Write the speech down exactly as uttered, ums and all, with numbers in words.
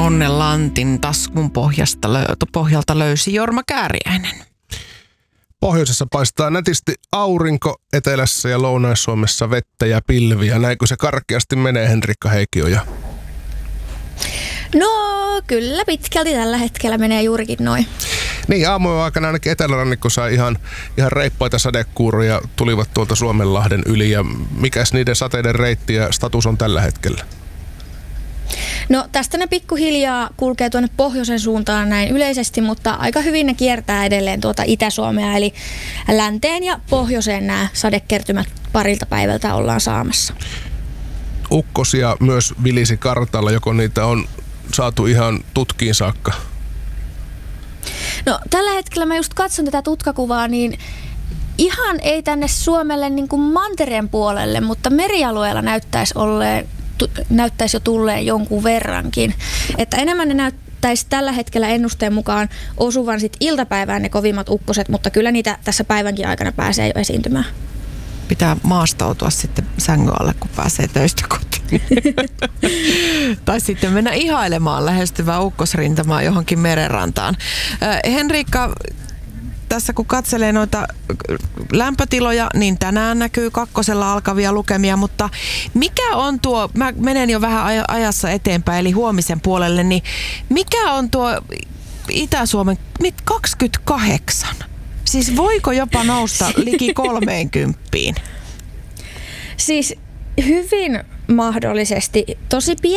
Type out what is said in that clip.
Onnelantin taskun pohjasta, pohjalta löysi Jorma Kääriäinen. Pohjoisessa paistaa nätisti aurinko, etelässä ja Lounais-Suomessa vettä ja pilviä. Näinkö se karkeasti menee, Henrikka Heikioja? No kyllä pitkälti tällä hetkellä menee juurikin noin. Niin, aamujen aikana ainakin etelärannikko sai ihan, ihan reippaita sadekuuroja, tulivat tuolta Suomenlahden yli. Ja mikäs niiden sateiden reitti ja status on tällä hetkellä? No tästä ne pikkuhiljaa kulkee tuonne pohjoisen suuntaan näin yleisesti, mutta aika hyvin ne kiertää edelleen tuota Itä-Suomea, eli länteen ja pohjoiseen nämä sadekertymät parilta päivältä ollaan saamassa. Ukkosia myös vilisi kartalla, joko niitä on saatu ihan tutkiin saakka? No tällä hetkellä mä just katson tätä tutkakuvaa, niin ihan ei tänne Suomelle niin kuin mantereen puolelle, mutta merialueella näyttäisi olleen näyttäisi jo tulleen jonkun verrankin. Että enemmän ne näyttäisi tällä hetkellä ennusteen mukaan osuvan sit iltapäivään ne kovimmat ukkoset, mutta kyllä niitä tässä päivänkin aikana pääsee jo esiintymään. Pitää maastautua sitten sängyn alle, kun pääsee töistä kotiin. Tai sitten mennä ihailemaan lähestyvää ukkosrintamaa johonkin merenrantaan. Äh, Henrikka, tässä kun katselee noita lämpötiloja, niin tänään näkyy kakkosella alkavia lukemia, mutta mikä on tuo, mä menen jo vähän ajassa eteenpäin, eli huomisen puolelle, niin mikä on tuo Itä-Suomen kaksikymmentäkahdeksan? Siis voiko jopa nousta liki kolmeenkymppiin? Siis hyvin mahdollisesti. Tosi pieni